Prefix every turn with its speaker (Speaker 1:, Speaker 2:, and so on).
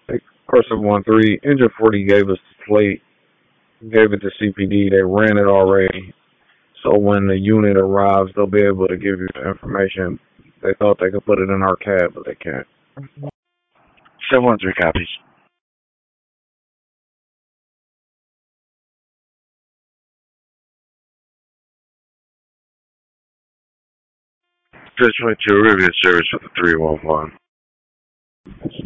Speaker 1: Car 713, Engine 40 gave us the plate, gave it to CPD. They ran it already. So when the unit arrives, they'll be able to give you the information. They thought they could put it in our cab, but they can't.
Speaker 2: 713 copies. Fish 22, Rivian service with the 311.